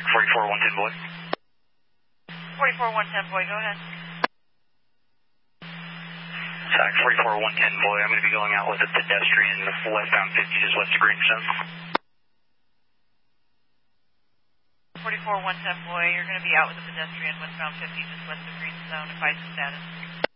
TAC 44110 boy. 44110 boy, go ahead. TAC 44110 boy, I'm going to be going out with a pedestrian westbound 50 just west of Greenstone. 44110 boy, you're going to be out with a pedestrian westbound 50 just west of Greenstone. Advise the status.